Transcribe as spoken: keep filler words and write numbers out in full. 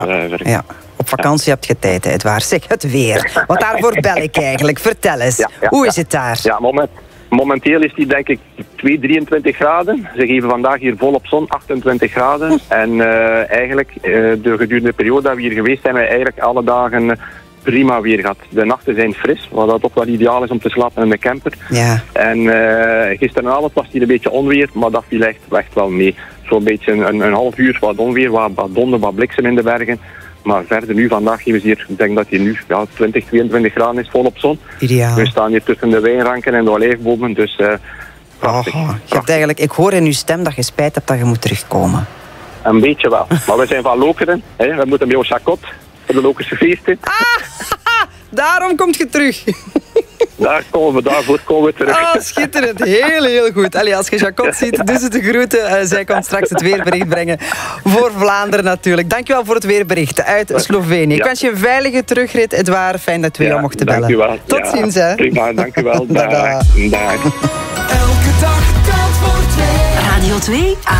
Uh, ja. Op vakantie ja. heb je tijd, Edouard. Zeg, het weer. Want daarvoor bel ik eigenlijk. Vertel eens, ja, ja, hoe is ja. het daar? Ja, moment, momenteel is die denk ik twee, drieëntwintig graden. Ze geven vandaag hier volop zon, achtentwintig graden. En uh, eigenlijk, uh, de gedurende periode dat we hier geweest zijn, hebben we eigenlijk alle dagen prima weer gehad. De nachten zijn fris, wat dat ook wel ideaal is om te slapen in de camper. Ja. En uh, gisteravond was hier een beetje onweer, maar dat viel echt, echt wel mee. Zo'n beetje een, een, een half uur wat onweer, wat, wat donder, wat bliksem in de bergen. Maar verder nu, vandaag geven ze hier, ik denk dat hier nu ja, twintig, tweeëntwintig graden is, volop zon. Ideaal. We staan hier tussen de wijnranken en de olijfbomen, dus uh, prachtig. Oh, je hebt eigenlijk, ik hoor in uw stem dat je spijt hebt dat je moet terugkomen. Een beetje wel, maar we zijn van Lokeren, hè. We moeten bij ons chacot voor de Lokerse feesten. Ah, daarom komt je terug. Daar komen we, daarvoor komen we terug. Oh, schitterend. Heel, heel goed. Allee, als je Jacot ziet, dus de groeten. Uh, zij komt straks het weerbericht brengen voor Vlaanderen natuurlijk. Dankjewel voor het weerbericht uit Slovenië. Ik wens je een veilige terugrit, Edouard. Fijn dat we jou mochten bellen. Dankjewel. Tot ja, ziens, hè. Prima, dankjewel. Dag. Dag. Elke dag telt voor twee. Radio twee.